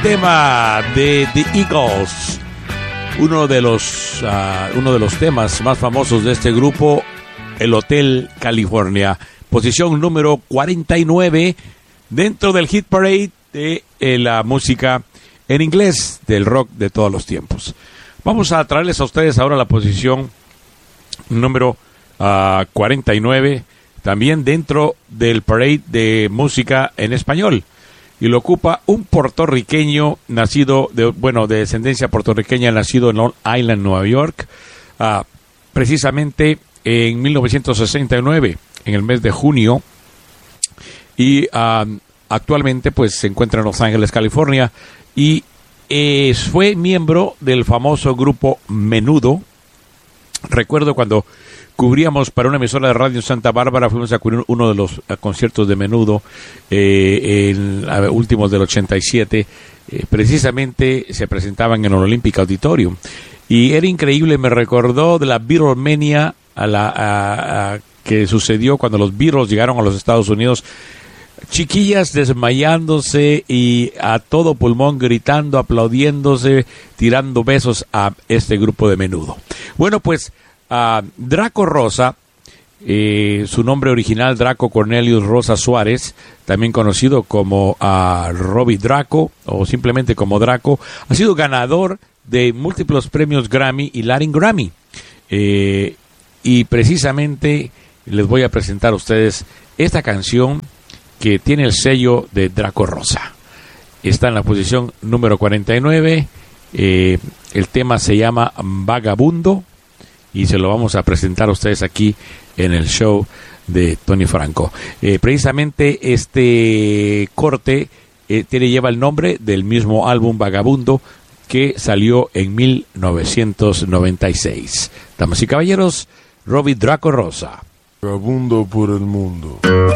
tema de The Eagles, uno de los temas más famosos de este grupo, el Hotel California, posición número 49 dentro del hit parade de la música en inglés, del rock de todos los tiempos. Vamos a traerles a ustedes ahora la posición número 49, también dentro del parade de música en español, y lo ocupa un puertorriqueño nacido de descendencia puertorriqueña, nacido en Long Island, Nueva York, precisamente en 1969, en el mes de junio, y actualmente pues se encuentra en Los Ángeles, California, y fue miembro del famoso grupo Menudo. Recuerdo cuando cubríamos para una emisora de radio en Santa Bárbara, fuimos a cubrir uno de los conciertos de Menudo, últimos del 87, precisamente se presentaban en el Olympic Auditorium, y era increíble. Me recordó de la Beatlemania que sucedió cuando los Beatles llegaron a los Estados Unidos. Chiquillas desmayándose y a todo pulmón gritando, aplaudiéndose, tirando besos a este grupo de Menudo. Bueno, pues Draco Rosa, su nombre original Draco Cornelius Rosa Suárez, también conocido como Robbie Draco o simplemente como Draco, ha sido ganador de múltiples premios Grammy y Latin Grammy. Y precisamente les voy a presentar a ustedes esta canción que tiene el sello de Draco Rosa. Está en la posición número 49. El tema se llama Vagabundo y se lo vamos a presentar a ustedes aquí en el show de Tony Franco. Precisamente este corte lleva el nombre del mismo álbum Vagabundo, que salió en 1996. Damas y caballeros, Robbie Draco Rosa. Vagabundo por el mundo.